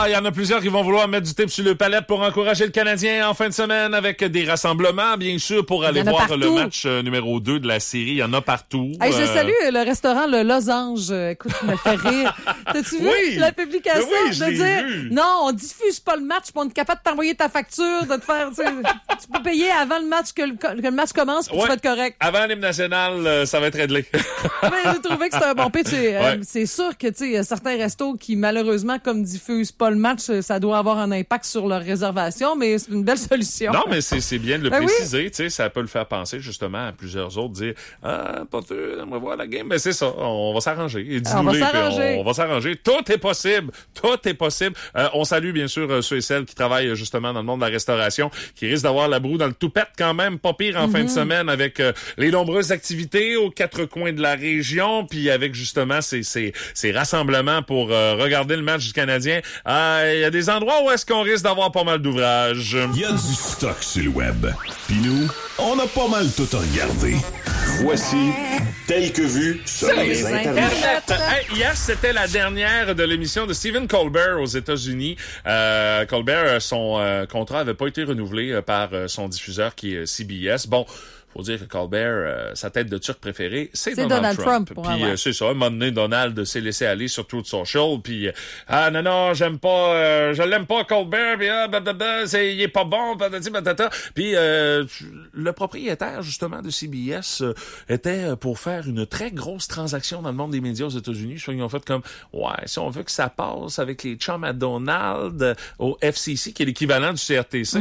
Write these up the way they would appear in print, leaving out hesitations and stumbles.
il y en a plusieurs qui vont vouloir mettre du tape sur le palette pour encourager le Canadien en fin de semaine avec des rassemblements, bien sûr, pour aller voir le match numéro 2 de la série. Il y en a partout. Hey, je salue le restaurant Le Losange. Écoute, tu me fais rire. T'as-tu vu la publication? Oui, de dire, vu. Non, on diffuse pas le match, puis on est capable de t'envoyer ta facture, de te faire, tu peux payer avant le match que le match commence, puis tu vas être correct. Avant l'hymne national, ça va être réglé. Mais j'ai trouvé que c'était un bon pitch. C'est sûr que, tu sais, certains restos qui, malheureusement, comme diffusent pas le match, ça doit avoir un impact sur leur réservation, mais c'est une belle solution. Non, mais c'est bien de le préciser, tu sais, ça peut le faire penser, justement, à plusieurs autres, dire, pas sûr, on va voir la game. Mais c'est ça, on va s'arranger. On va s'arranger. Tout est possible. Tout est possible. On salue, bien sûr, ceux et celles qui travaillent, justement, dans le monde de la restauration, qui risquent d'avoir la broue dans le toupette quand même, pas pire en fin de semaine, avec les nombreuses activités aux quatre coins de la région, puis avec, justement, ces rassemblements pour regarder le match du Canadien. Il y a des endroits où est-ce qu'on risque d'avoir pas mal d'ouvrages. Il y a du stock sur le web. Puis nous, on a pas mal tout regardé. Voici Tel que vu sur les internets. Hier, c'était la dernière de l'émission de Stephen Colbert aux États-Unis. Colbert, son contrat avait pas été renouvelé par son diffuseur qui est CBS. Bon, faut dire que Colbert, sa tête de Turc préférée, c'est Donald Trump. Puis c'est ça, un moment donné, Donald s'est laissé aller sur Truth Social, puis non, j'aime pas, je l'aime pas Colbert, puis il est pas bon, patati patata. Puis le propriétaire justement de CBS était pour faire une très grosse transaction dans le monde des médias aux États-Unis. Ils ont fait comme si on veut que ça passe avec les chums à Donald au FCC, qui est l'équivalent du CRTC,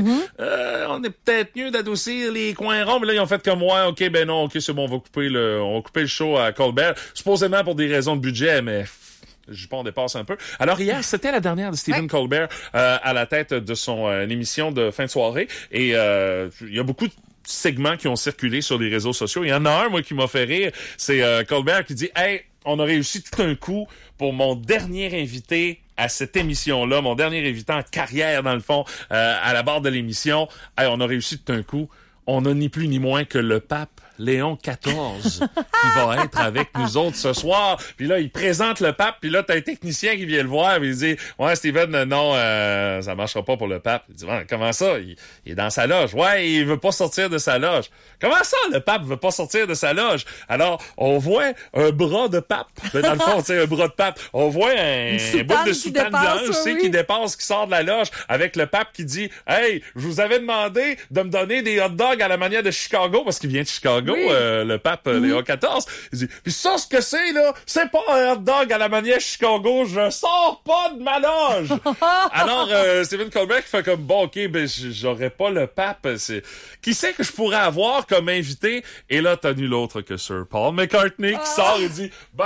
on est peut-être mieux d'adoucir les coins ronds, mais là ils ont fait comme c'est bon, on va couper le show à Colbert, supposément pour des raisons de budget, mais je sais pas, on dépasse un peu. Alors hier, c'était la dernière de Stephen Colbert à la tête de son émission de fin de soirée, et il y a beaucoup de segments qui ont circulé sur les réseaux sociaux. Il y en a un, moi, qui m'a fait rire, c'est Colbert qui dit « Hey, on a réussi tout un coup pour mon dernier invité à cette émission-là, mon dernier invité en carrière, dans le fond, à la barre de l'émission. Hey, on a réussi tout un coup. On n'a ni plus ni moins que le pape Léon XIV qui va être avec nous autres ce soir. Puis là, il présente le pape, puis là, t'as un technicien qui vient le voir, puis il dit « Ouais, Steven, non, ça marchera pas pour le pape. » Il dit « Comment ça? Il est dans sa loge. » « Ouais, il veut pas sortir de sa loge. » « Comment ça, le pape veut pas sortir de sa loge? » Alors, on voit un bras de pape. Dans le fond, un bras de pape. On voit un bout de soutane blanche qui dépasse, qui sort de la loge, avec le pape qui dit « Hey, je vous avais demandé de me donner des hot dogs à la manière de Chicago, parce qu'il vient de Chicago, le pape Léon XIV. » Il dit « Puis ça, ce que c'est, là, c'est pas un hot dog à la manière Chicago, je sors pas de ma loge! » Alors, Stephen Colbert qui fait comme « Bon, OK, ben, j'aurais pas le pape. Qui c'est que je pourrais avoir comme invité? » Et là, t'as nul autre que Sir Paul McCartney qui sort et dit « Ben...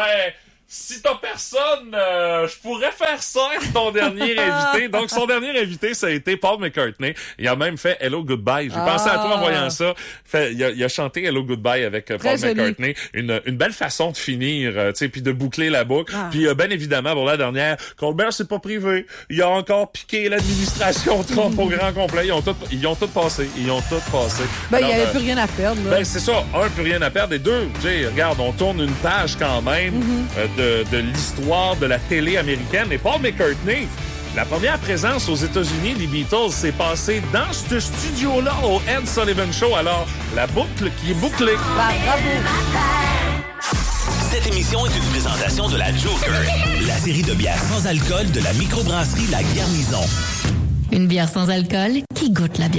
si t'as personne, je pourrais faire ça avec ton dernier invité. » Donc, son dernier invité, ça a été Paul McCartney. Il a même fait Hello Goodbye. J'ai pensé à toi en voyant ça. Il a chanté Hello Goodbye avec Paul McCartney. Une belle façon de finir, tu sais, puis de boucler la boucle. Puis, bien évidemment, pour la dernière, Colbert, c'est pas privé. Il a encore piqué l'administration Trump au grand complet. Ils ont tout passé. Ben, il n'y avait plus rien à perdre, là. Ben, c'est ça. Un, plus rien à perdre. Et deux, tu sais, regarde, on tourne une page quand même, de l'histoire de la télé américaine. Et Paul McCartney, la première présence aux États-Unis des Beatles s'est passée dans ce studio-là au Ed Sullivan Show. Alors, la boucle qui est bouclée. Bravo! Cette émission est une présentation de la Joker, la série de bières sans alcool de la microbrasserie La Garnison. Une bière sans alcool qui goûte la bière.